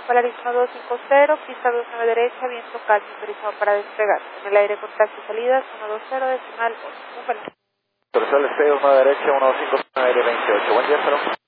Polaris 1250, pista 29 derecha, viento calmo, autorizado para despegar. En el aire contacto y salidas 120 decimal 8. Dorsal Speed 1 derecha, 125 aire 28. Buen día, salón.